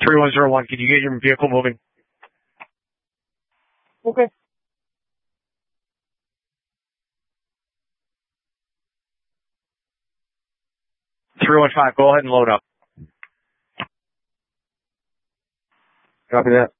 3101, can you get your vehicle moving? Okay. 315, go ahead and load up. Copy that.